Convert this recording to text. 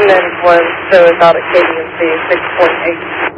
and then one shows out at KDNC 6.8.